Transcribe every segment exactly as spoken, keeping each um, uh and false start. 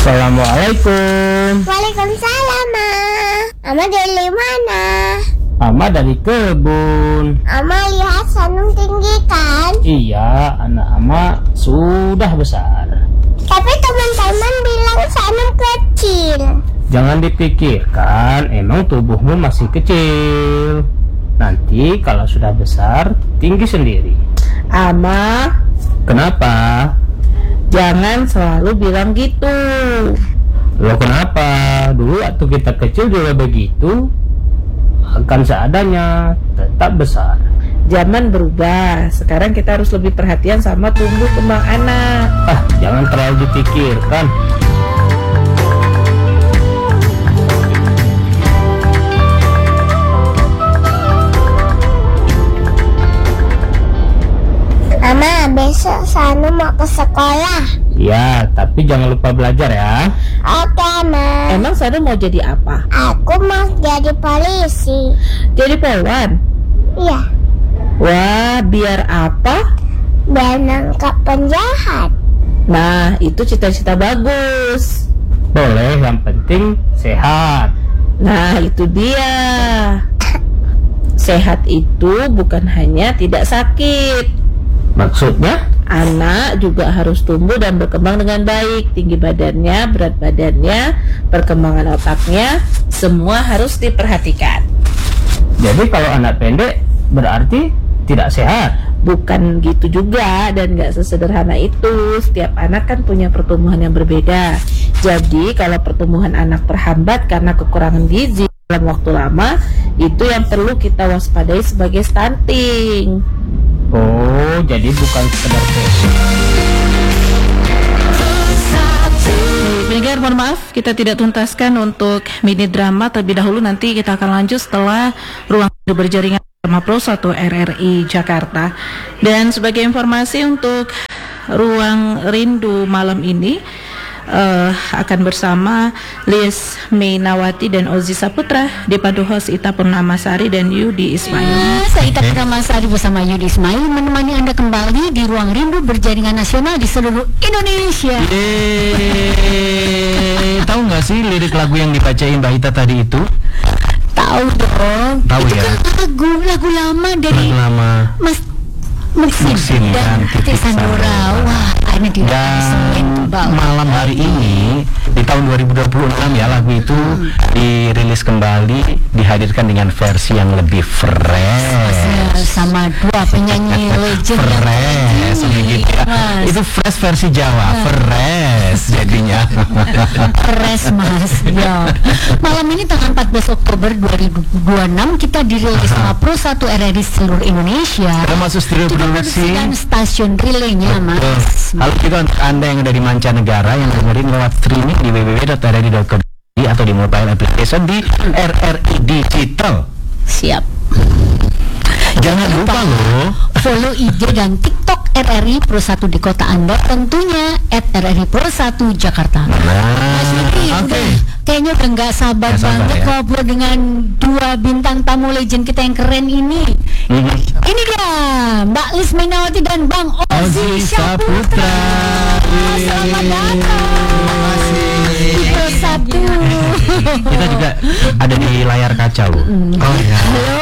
Assalamualaikum. Waalaikumsalam, Ma. Ama dari mana? Ama dari kebun. Ama lihat Sanum tinggi kan? Iya, anak Ama sudah besar. Tapi teman-teman bilang Sanum kecil. Jangan dipikirkan, emang tubuhmu masih kecil. Nanti kalau sudah besar, tinggi sendiri. Ama, Kenapa? jangan selalu bilang gitu. Loh kenapa? Dulu waktu kita kecil juga begitu. Akan seadanya, tetap besar. Zaman berubah. Sekarang kita harus lebih perhatian sama tumbuh kembang anak. Ah, jangan terlalu dipikirkan. Mama, besok Sanum mau ke sekolah. Ya, tapi jangan lupa belajar ya. Oke, Ma. Emang Sanum mau jadi apa? Aku mau jadi polisi. Jadi polwan? Iya, Wah, biar apa? biar nangkap penjahat. Nah, itu cita-cita bagus. Boleh, yang penting sehat. Nah, itu dia. Sehat itu bukan hanya tidak sakit. Maksudnya? Anak juga harus tumbuh dan berkembang dengan baik. Tinggi badannya, berat badannya, perkembangan otaknya, semua harus diperhatikan. Jadi kalau anak pendek berarti tidak sehat. Bukan gitu juga, dan gak sesederhana itu. Setiap anak kan punya pertumbuhan yang berbeda. Jadi kalau pertumbuhan anak terhambat karena kekurangan gizi dalam waktu lama, itu yang perlu kita waspadai sebagai stunting. Oh, jadi bukan sekedar fashion. Pendengar, mohon maaf, kita tidak tuntaskan untuk mini drama terlebih dahulu. Nanti kita akan lanjut setelah Ruang Berjaringan bersama Pro satu R R I Jakarta. Dan sebagai informasi untuk Ruang Rindu malam ini, uh, akan bersama Liz Mainawati dan Ozi Saputra, dipandu host Ita Purnamasari dan Yudi Ismail. Saya Ita Purnamasari bersama Yudi Ismail menemani Anda kembali di Ruang Rindu Berjaringan Nasional di seluruh Indonesia. Yeay. Tahu nggak sih lirik lagu yang dibacain Mbak Ita tadi itu? Tahu dong. Tahu itu ya? kan lagu lagu lama dari Lagu lama. Mas Muksin, Muksin dan dan Titik Titik Sandora. Sandora. Wah, ini di Dan malam hari ini di tahun dua ribu dua puluh enam ya, lagu itu hmm. dirilis kembali, dihadirkan dengan versi yang lebih fresh sama dua penyanyi legend. Fresh begitu ya. Itu fresh versi Jawa, fresh jadinya. Fresh Mas. Ya. Malam ini tanggal empat belas Oktober dua ribu dua puluh enam kita dirilis sama Pro satu R R I seluruh Indonesia. Termasuk studio produksi dan stasiun relaynya, Mas. Halo juga untuk Anda yang ada di mancanegara yang dengerin lewat streaming di w w w dot r r i dot co dot i d atau di mobile application di R R I Digital. Siap. Jangan lupa loh follow I G dan TikTok R R I Pro satu di kota Anda, tentunya at R R I Pro satu Jakarta. Nah, Mas Yudi, oke. udah kayaknya udah nggak sabar Nggak sabar, banget ya. ngobrol dengan dua bintang tamu legend kita yang keren ini. Mhm. Ini dia Mbak Liz Mainawati dan Bang Ozi Ozi Saputra. Saputra. Selamat datang di Pro satu. Kita juga ada di layar kaca loh. Oh ya. Halo.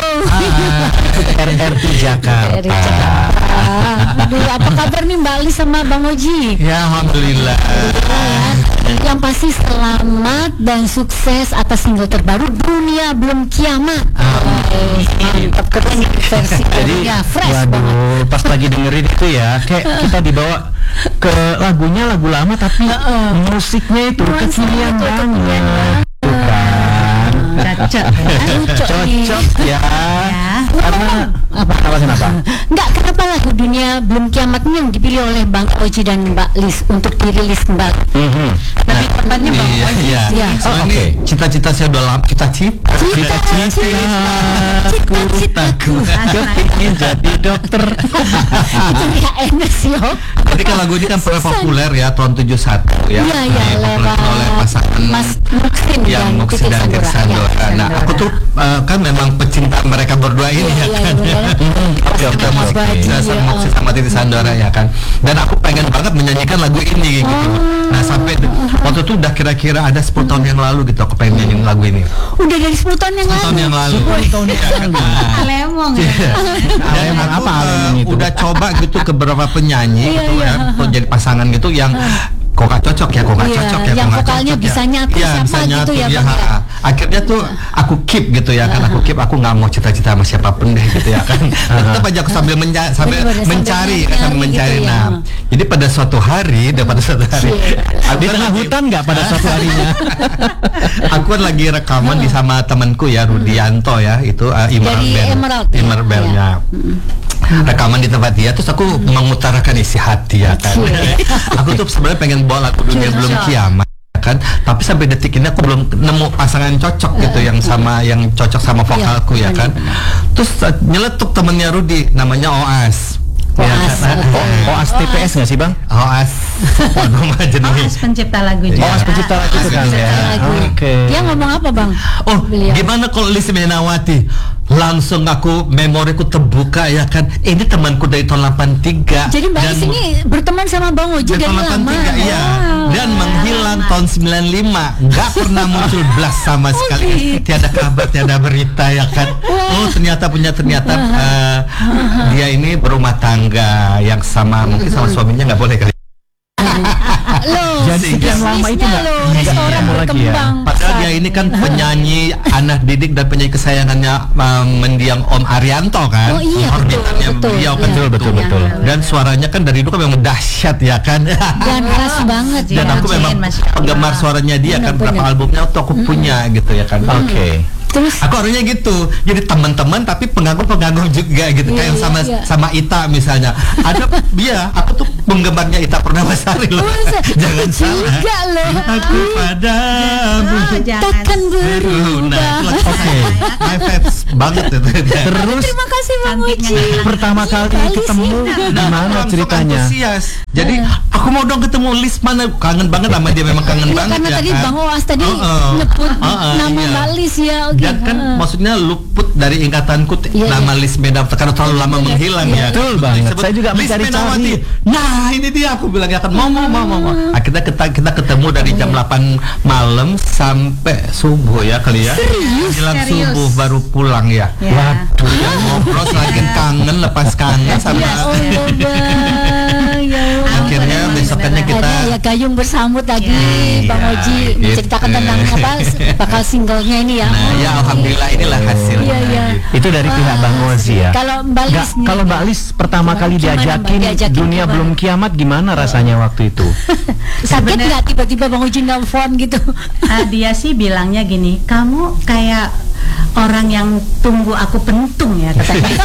R R I Jakarta. R R I Jakarta. Aduh, apa kabar nih Mbak Liz sama Bang Oji? Ya, alhamdulillah. Yang pasti selamat dan sukses atas single terbaru Dunia Belum Kiamat. Mantap, keren nih versi Jadi, ya, fresh banget. waduh, pas lagi dengerin itu ya, kayak kita dibawa ke lagunya lagu lama tapi musiknya itu kekinian banget. Tuh kan. Cocok. Cocok ya. Karena Apa? Apa kenapa? Enggak, kenapa lagu Dunia Belum Kiamat ini yang dipilih oleh Bang Oji dan Mbak Liz untuk dirilis kembali? Mhm. Lebih tepatnya Bang Iya, Oji. iya. Iya. Oh, Soalnya oke. cita-cita saya udah lama, cita-cita. Cita-cita cita-citaku kepingin jadi dokter. Itu ya enes yo. Jadi kan lagu ini kan pernah populer ya tahun tujuh puluh satu ya. Iya, iya, Populer lewat oleh pasangan Mas Muksin yang dan Muksin Titik dan Sandora. Sandora. Iya, Nah, Sandora. aku tuh eh, kan memang pecinta mereka berdua ini Iya, ya iya, kan. iya, bener. Oke, oke, Mas Mas Baji, Saya ya. sama Muksin sama Titi Sandora ya kan. Dan aku pengen banget menyanyikan lagu ini gitu. Oh. Nah sampai waktu itu udah kira-kira ada sepuluh tahun yang lalu gitu aku pengen nyanyiin lagu ini. Udah dari sepuluh tahun yang sepuluh tahun yang lalu. sepuluh tahun yang lalu. Alemong ya. Dan Alemong aku apa eh, alemong itu? udah coba gitu ke beberapa penyanyi Iya, gitu iya. ya, untuk jadi pasangan gitu yang kok gak cocok ya, kok gak Iya, cocok ya, yang kok gak vokalnya cocok bisa ya. nyatu Iya, siapa bisa gitu nyatu, ya, ya, Bang, ya? ha. Akhirnya tuh aku keep gitu ya kan, aku keep, aku nggak mau cita-cita sama siapapun deh gitu ya kan. Tetap aja aku sambil menja- sambil Bener-bener, sambil mencari, nyari sambil mencari. gitu ya. Nah, jadi pada suatu hari, dan pada suatu hari, aku Di kan tengah lagi- hutan nggak pada suatu harinya? aku kan lagi rekaman di sama temanku ya, Rudianto ya, itu uh, Emerald Dari Band. Emerald ya? Emerald Band-nya. Rekaman di tempat dia, terus aku mengutarakan isi hati ya kan. Aku tuh sebenarnya pengen bawa lagu Dunia Belum Kiamat kan, tapi sampai detik ini aku belum nemu pasangan cocok gitu yang sama, yang cocok sama vokalku ya kan. Terus uh, nyeletuk temennya Rudi, namanya Oas. Ya, Oas, kan? oke. Oh, As T P S nggak sih bang? Oas. Waduh, mah jenis. Oas pencipta lagu juga. Oh, As pencipta lagu itu kan ya. Lagu. Oke. Dia ngomong apa bang? Oh, Beliau. gimana kalau Liz Menawati? Langsung aku memoriku terbuka ya kan. Ini temanku dari tahun delapan tiga. Jadi Mbak Is ini berteman sama Bang Oji dari lama. iya. Wow. Dan menghilang tahun sembilan lima, nggak pernah muncul blas sama sekali. Tiada kabar, tiada berita ya kan. Oh, ternyata punya ternyata eh, dia ini berumah tangga yang sama, mungkin sama suaminya nggak boleh kali. Loh, Jadi sekian lama itu nggak loh, nggak restoran ketemu lagi ya? berkembang. Padahal dia ini kan penyanyi anak didik dan penyanyi kesayangannya um, mendiang Om Arianto kan. Oh iya, Hormatannya betul, betul, beliau kan iya. Betul, betul, betul. Dan suaranya kan dari dulu kan memang dahsyat ya kan. Dan keras banget ya. Dan aku memang Masya Allah. penggemar suaranya dia kan, berapa Benar-benar. albumnya tuh aku punya gitu ya kan. Oke. Terus Aku orangnya gitu, jadi teman-teman tapi pengagum-pengagum juga gitu, Iya, kayak iya, sama iya. sama Ita misalnya. Ada dia, aku tuh penggemarnya Ita Purnamasari loh. Masa? Jangan Aku salah. juga loh. Aku padamu. Oh, jangan. Takkan Nah, berubah. itu lagu saya. My faves banget itu. Terus Terima kasih Bang Cantiknya Oji. pertama kali kali ketemu sih. di Nah, mana langsung ceritanya? antusias. Jadi aku mau dong ketemu Liz, mana kangen banget sama dia, memang kangen Iya, banget karena ya tadi kan. Bang Oas tadi Uh-uh. nyebut Uh-uh, nama iya. Mbak Lis ya. Oke. Dan kan Uh-uh. maksudnya luput dari ingatanku t- Iya, nama iya. Liz Medan karena terlalu lama Iya, menghilang iya. ya. Betul Betul banget. disebut Saya juga Liz mencari-cari. Menawati. Nah, ini dia aku bilang ya kan mau mau mau mau. mau. Akhirnya kita kita ketemu dari jam delapan malam sampai subuh ya kali ya. Jelang Serius. subuh baru pulang ya. Ya. Waduh, ya ngobrol lagi kangen, lepas kangen sama Ya Allah Bang. Ya Allah. akhirnya besokannya kita Ada ya gayung bersambut lagi Iya, Bang Oji menceritakan gitu. tentang apa bakal singlenya ini ya. nah ya alhamdulillah inilah hasilnya. Iya, iya. Itu dari pihak Bang Ozi ya. Kalau Mbak Nggak, Lis nih, kalau Mbak Lis pertama Gimana- kali gimana, Mbak? diajakin Diajakin dunia gimana? belum kiamat, gimana rasanya waktu itu? kaget nggak tiba-tiba Bang Oji nelfon gitu? Ah, dia sih bilangnya gini, kamu kayak orang yang tunggu aku pentung ya katanya.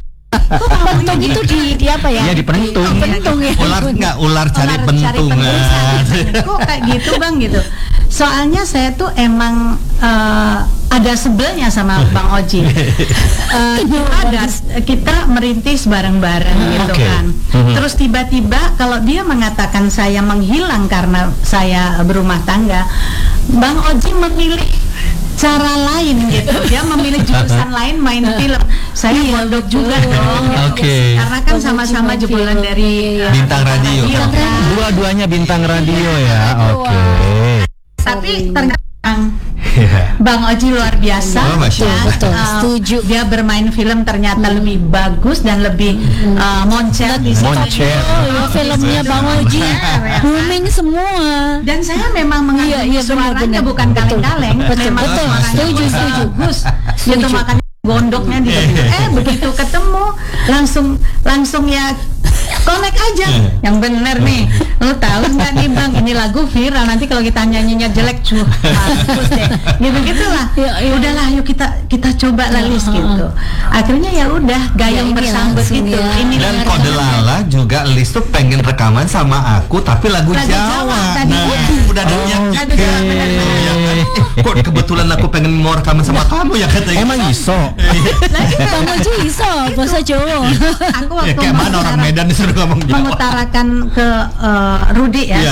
Pentung itu di, di apa ya? Iya, di pentung. Di pentung ya. Ular enggak ular cari Ular pentungan. Kok kayak gitu bang gitu. Soalnya saya tuh emang eh, ada sebelnya sama Bang Oji. Eh, kita ada kita merintis bareng-bareng gitu Oke. kan. Mhm. Terus tiba-tiba kalau dia mengatakan saya menghilang karena saya berumah tangga, Bang Oji memilih cara lain gitu. Dia memilih jurusan lain, main film. Saya mondok juga dong. gitu. Oke. Karena kan sama-sama jebolan dari eh, Bintang radio. kan. Dua-duanya bintang radio ya. Oke. Tapi ternyata Iya. Bang Oji luar biasa. Oh, Masya ya. Allah. Betul, Uh, setuju. Dia bermain film ternyata lebih bagus dan lebih uh, moncer di situ. Moncer. Oh ya filmnya Bang Oji booming semua. Dan saya memang Iya, mengagumi iya, benar, suaranya benar. bukan Betul. kaleng-kaleng. Betul, Memang betul. suaranya Setuju, setuju. bagus. Gitu Setuju. makanya gondoknya di eh begitu ketemu langsung langsung ya connect aja. Yang bener nih. Lu tahu nggak nih Bang, ini lagu viral, nanti kalau kita nyanyinya jelek cuy. Bagus deh. Gitu-gitulah. Ya, ya. Udahlah yuk kita kita coba lah Lis gitu. Akhirnya ya udah gayung Ya, ini bersambut langsung gitu. ya. Ini Dan dengerin. Kode Lala juga Liz tuh pengen rekaman sama aku tapi lagu, Lagu Jawa Jawa. tadinya. Nah, udah ada yang Lagu Jawa, benar. Ya kan? Eh, kok kebetulan aku pengen mau rekaman sama kamu ya katanya. Emang iso? Bang Oji iso bahasa Jawa. Aku Ya waktu kayak mana orang mengutara- Medan disuruh ngomong Jawa. mengutarakan ke eh, Rudi ya Iya. sama Oas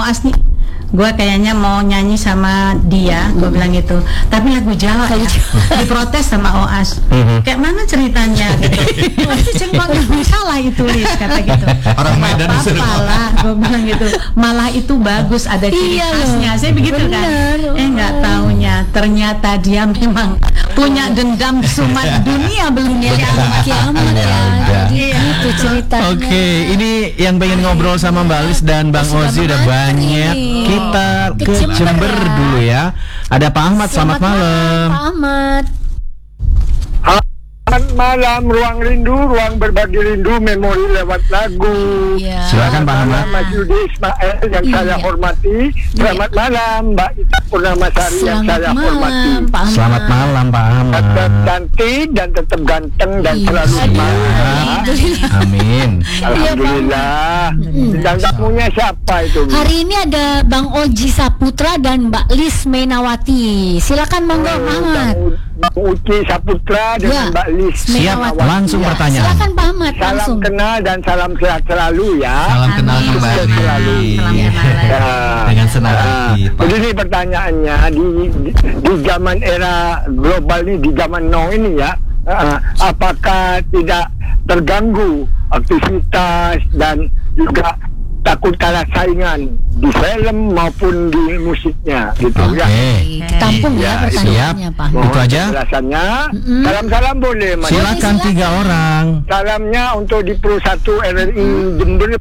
Oas nih, gue kayaknya mau nyanyi sama dia, gue bilang gitu. Tapi lagu Jawa ya, diprotes sama Oas. Kayak mana ceritanya gitu? Itu cuma nggak salah itu Lis, kata gitu. Orang Medan disuruh malah, gue bilang gitu. Malah itu bagus, ada ciri Iya khasnya. Saya begitu kan. Eh nggak taunya, ternyata dia memang punya dendam sumat dunia belum kiamat. Kiamat ya. Jadi itu ceritanya. Oke, ini yang pengen ngobrol sama Mbak Lis dan Bang Sudah Ozi udah mengantri. banyak. Kita Ke ke Jember Jember ya. dulu ya. Ada Pak Ahmad, selamat, malam. Pak Ahmad. Selamat malam, Ruang Rindu, Ruang Berbagi Rindu, Memori lewat lagu. Ya. Silakan Pak Ahmad. Mas Yudi Ismail yang Iya. saya hormati. Selamat malam, Mbak Ita Purnamasari yang Selamat saya hormati. malam, Pak Ahmad. Selamat malam Pak Ahmad. Tetap cantik dan tetap ganteng dan Iya. selalu semangat. Alhamdulillah. Amin. Alhamdulillah. Dan tamunya siapa itu? Bu? Hari ini ada Bang Oji Saputra dan Mbak Lis Menawati. Silakan monggo, Pak Ahmad. Bang Uci Saputra dengan Ya. Mbak Lis. Siap, Menawati. langsung Ya. pertanyaan. Silakan Pak Ahmad Salam langsung. kenal dan salam sehat selalu ya. Salam kenal Amin. kembali. Selalu. Salam kenal. Ya. Dengan senang Ah, hati, Pak. Begini pertanyaannya di, di di zaman era global ini, di zaman now ini ya, ah, apakah tidak terganggu aktivitas dan juga takut kalah saingan di film maupun di musiknya gitu Oke. ya. Tampung ya Ya, pertanyaannya Pak Ahmad. Itu aja. Penjelasannya. Salam-salam boleh Mas. Silakan tiga orang. Salamnya untuk di Pro satu R R I Jember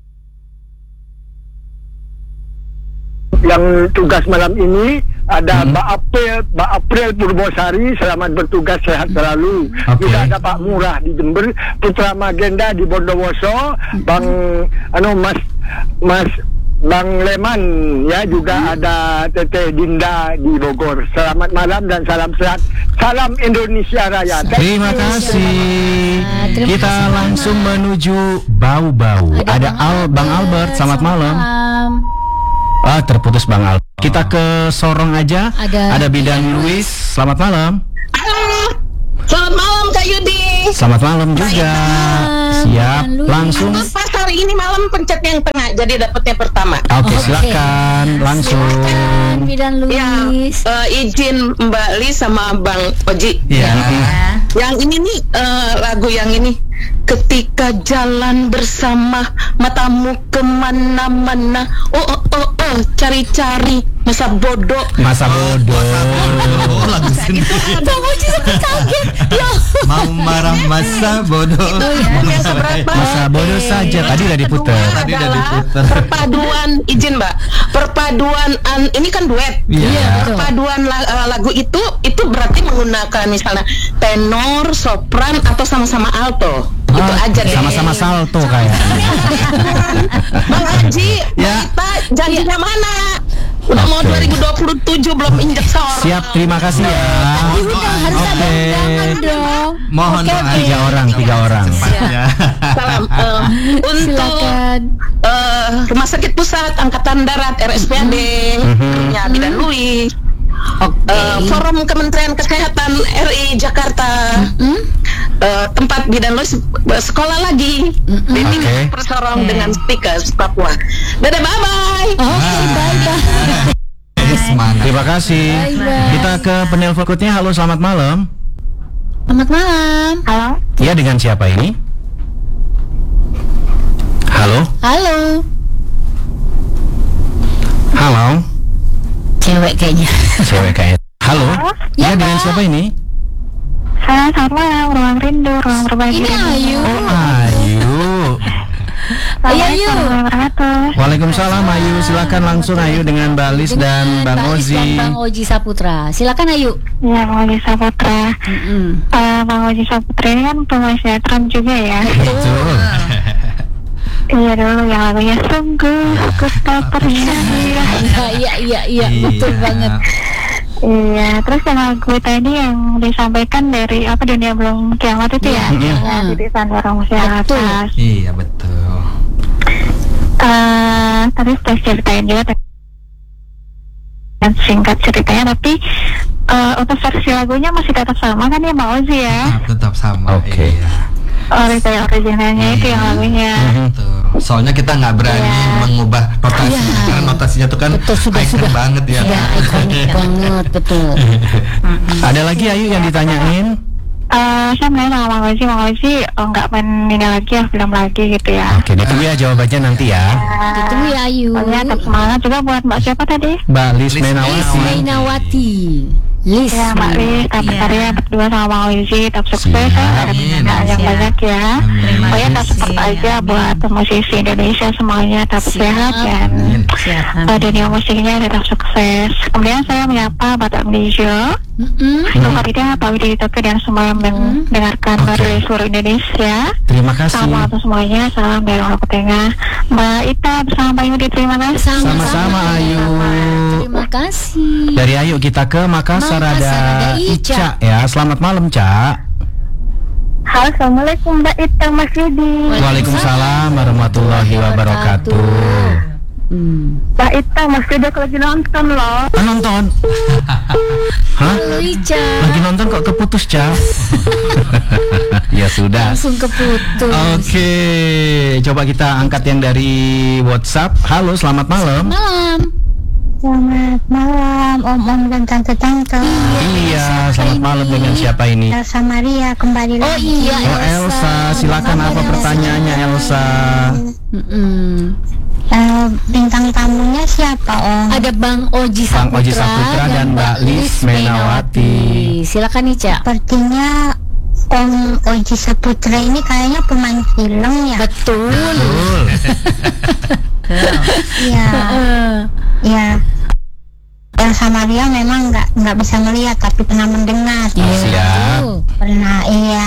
yang tugas malam ini ada Mbak April, Mbak April Purbosari, selamat bertugas, sehat selalu. Oke. Juga ada Pak Murah di Jember, Putra Magenda di Bondowoso, Bang anu Mas Mas Bang Leman ya, juga ada Teteh Dinda di Bogor. Selamat malam dan salam sehat. Salam Indonesia Raya. Thank Terima you. kasih. Ah, terima Kita kasih, langsung Ahmad. menuju Bau-Bau. Ada Al Bang Albert, selamat malam. Ah, terputus Bang Albert. Kita ke Sorong aja. Ada- Bidan Luis, selamat malam. Halo, selamat malam Kak Yudi. Selamat malam juga. Siap, Bidan Luis. langsung. Pas hari ini malam pencet yang tengah, jadi dapetnya pertama. Oke, Oke. silakan langsung. Silakan Bidan Ya, Luis. eh, izin Mbak Lis sama Bang Oji. Iya. Yang ini nih eh, lagu yang ini. Ketika jalan bersama, matamu kemana-mana. Oh oh oh oh, cari-cari masa bodoh. Masa bodoh. Oh, lagu sendiri. Bang Oji sempat kaget. Ya. Mau marah masa bodoh. Yang keberapa? Masa bodoh saja. Tadi udah diputer. Tadi udah Adalah diputer. Perpaduan, izin Mbak. Perpaduan an, ini kan duet. Iya. Perpaduan la- eh, lagu itu itu berarti menggunakan misalnya tenor, sopran atau sama-sama alto. Itu Ah, aja deh. sama-sama salto kayak. Bang Haji, Ya. kita janjinya mana? Udah mau Oke. dua ribu dua puluh tujuh belum injek sorong. Siap, terima kasih ya. Harus ada Oke. undangan dong. Mohon Oke, doa. oke. Tiga orang, tiga orang. Ya. Salam eh, untuk Silakan. eh, Rumah Sakit Pusat Angkatan Darat R S P A D, punya Bidan Luis. Eh, Forum Kementerian Kesehatan R I Jakarta, eh, tempat Bidan Luis sekolah lagi. Ini Oke. persorong dengan stiker Papua. Dadah, bye bye. Oke, bye-bye. Semangat. Terima kasih. Bye-bye. Kita ke penelpon berikutnya. Halo, selamat malam. Selamat malam. Halo, Ya, dengan siapa ini? Halo, Halo. halo. Cewek kayaknya. Cewek kayak. Halo. Ya, Ya, dengan Mbak. siapa ini? saya selamat malam, Ruang Rindu, Ruang Berbagi Ini Rindu. Ayu. Oh, Ayu. Ayo, Ayu. Assalamualaikum warahmatullahi wabarakatuh. Waalaikumsalam Ayu. Silakan langsung Ayu dengan Mbak Lis dan Dengan Bang Mbak Lis Ozi. dan Bang Oji Saputra. Silakan Ayu. Ya, Bang Oji Saputra. Mm-mm. Eh, Bang Oji Saputra ini kan pemain sinetron juga ya. Betul. Iya dulu yang lagunya sungguh ku tak pernah. Iya, iya, iya, iya, betul banget. Iya, terus yang lagu tadi yang disampaikan dari apa Dunia Belum Kiamat itu ya, Iya. yang titisan orang usia Betul. atas. Iya, betul. Eh, tadi sudah ceritain juga tadi. Dan singkat ceritanya, tapi eh, untuk versi lagunya masih tetap sama kan ya Mbak Ozi ya? Tetap, tetap sama. Oke. Iya. Oh, kayak originalnya itu yang lagunya. Mhm. Betul. Soalnya kita nggak berani Iya. mengubah notasi Iya. karena notasinya tuh kan Betul, sudah, icon sudah. banget ya. Sudah ikonik banget, betul. Ada lagi Ayu yang ditanyain? Eh, saya main sama Mang Oji, Mang Oji oh, nggak main ini lagi ya, film lagi gitu ya. Oke, ditunggu ya jawabannya nanti ya. Ditunggu ya Ayu. Pokoknya tetap semangat juga buat Mbak siapa tadi? Mbak Lis Lis Menawati. Mainawati. Lis. Ya Mbak Lis, tetap Iya. karya berdua sama Mang Oji, tetap sukses Siap. ya, ada Amin. yang Siap. banyak ya. Terima Pokoknya tetap kasih. support aja Amin. buat musisi Indonesia semuanya tetap Siap. sehat dan Amin. Siap. uh, dunia musiknya tetap sukses. Kemudian saya menyapa Bapak Amnesia, Mm-mm. Bapak Ida, Pak Widi Toko dan semua yang mendengarkan Oke. dari seluruh Indonesia. Terima kasih. Salam untuk semuanya, salam dari Lombok Tengah. Mbak Ita bersama Mbak Yudi, terima kasih. Sama-sama Ayu. Terima kasih. Dari Ayu kita ke Makassar, Makassar ada ada Ica. Ica ya. Selamat malam, Ca. Halo, Assalamualaikum Mbak Ita, Mas Yudi. Waalaikumsalam warahmatullahi wabarakatuh. Hmm. Mbak Ita, Mas Yudi aku lagi nonton loh. Ah, nonton? Hah? Halo Ica. Lagi nonton kok keputus, Ca? Ya sudah. Langsung keputus. Oke, coba kita angkat yang dari WhatsApp. Halo, selamat malam. Malam. Selamat malam Om-Om dan Tante-Tante. Iya, selamat malam dengan siapa ini? Elsa Maria kembali Oh lagi. iya Oh Elsa, silakan apa pertanyaannya Elsa? Mm-mm. Eh, bintang tamunya siapa Om? Ada Bang Oji Bang Saputra, Oji Saputra dan Mbak Lis Menawati. Silakan Ica. Sepertinya Om Oji Saputra ini kayaknya pemain film ya. Betul. Betul. Iya. Iya. Elsa Maria memang nggak nggak bisa melihat tapi pernah mendengar. Siap. Pernah iya.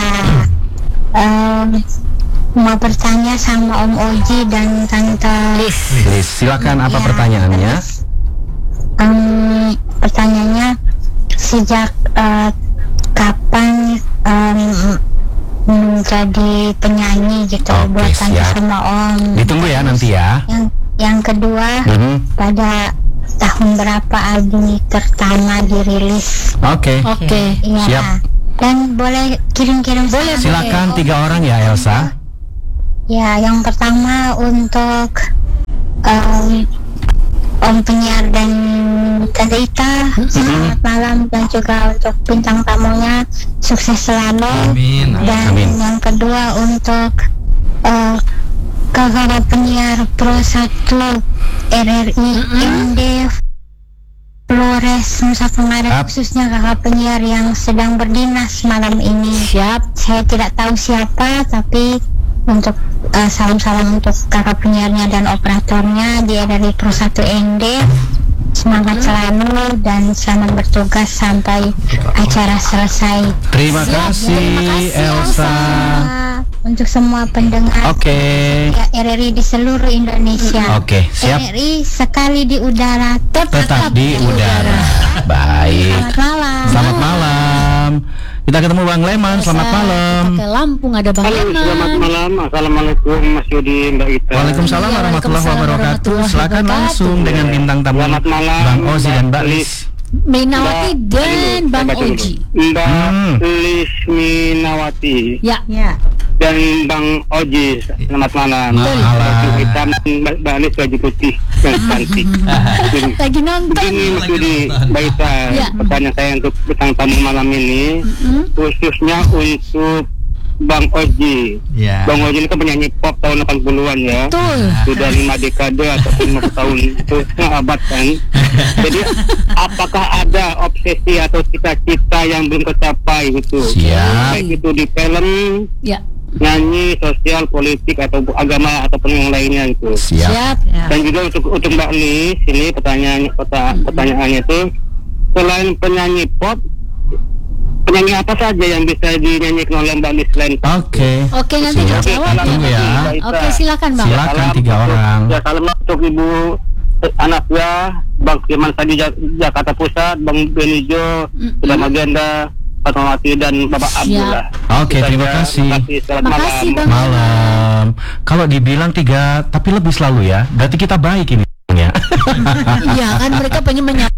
Em, mau bertanya sama Om Oji dan Tante Lis. Lis, silakan apa Iya, pertanyaannya? terus, em, pertanyaannya sejak eh, kapan em, menjadi penyanyi gitu Oke, buat Tante siap. sama Om. Ditunggu ya nanti ya. Yang yang kedua Mhm. pada tahun berapa album pertama dirilis? Oke. Oke. Iya. Siap. Dan boleh kirim-kirim boleh. Silakan tiga orang ya Elsa. Ya, yang pertama untuk em, Om penyiar dan Tante Ita, selamat malam, dan juga untuk bintang tamunya sukses selalu. Amin. Dan Amin. yang kedua untuk eh, kakak penyiar Pro satu R R I M D Flores Nusa Tenggara, Siap. khususnya kakak penyiar yang sedang berdinas malam ini. Siap. Saya tidak tahu siapa, tapi untuk eh, salam-salam untuk kakak penyiarnya dan operatornya di R R I Pro satu N D. Semangat selalu dan selamat bertugas sampai acara selesai. Terima Siap, kasih terima kasih, Elsa. Untuk semua pendengar Oke. ya, R R I di seluruh Indonesia. Oke, siap. R R I sekali di udara tetap, Tetap di udara. Baik. Selamat malam. Selamat malam. Kita ketemu Bang Leman. Selamat malam. Ke Lampung ada Bang Halo, Leman. selamat malam. Assalamualaikum Mas Yudi, Mbak Ita. Waalaikumsalam Iya, warahmatullahi waalaikumsalam wabarakatuh. warahmatullahi Silakan wabarakatuh. langsung dengan bintang tamu Selamat malam, Bang Ozi dan Mbak Mbak Lis. Mainawati dan Aduh, Bang saya baca dulu. Oji. Mbak Hmm. Lis Minawati Ya. Ya. dan Bang Oji. Selamat malam. Malam. Baju hitam, Mbak Mbak Lis baju putih yang cantik. Begini, Lagi nonton. begini Mas Yudi, Mbak Ita, Ya. pertanyaan saya untuk bintang tamu malam ini, khususnya untuk Bang Oji. Ya. Bang Oji ini kan penyanyi pop tahun delapan puluhan ya. Betul. Sudah lima dekade ataupun lima puluh tahun, itu setengah abad kan. Jadi apakah ada obsesi atau cita-cita yang belum tercapai gitu? Siap. Baik itu di film, Ya. nyanyi, sosial, politik atau agama ataupun yang lainnya gitu. Siap. Siap. Dan juga untuk untuk Mbak Lis, ini pertanyaan peta- pertanyaannya itu, selain penyanyi pop, penyanyi apa saja yang bisa dinyanyikan oleh Mbak Lis selain pop? Oke. Oke, nanti Siap. dijawab Tunggu ya. Oke, silakan Bang. Silakan Salam tiga untuk- orang. Ya, salam untuk Ibu eh, Anaknya, Bang Firman Sadi Jak- Jakarta Pusat, Bang Benijo, Sudah Magenda, Fatmawati dan Bapak Abdullah. Oke, Itu terima saja. kasih. Terima kasih. Selamat Terima malam. kasih, Bang. Malam. Kalau dibilang tiga, tapi lebih selalu ya. Berarti kita baik ini ya. Iya kan mereka pengen menyapa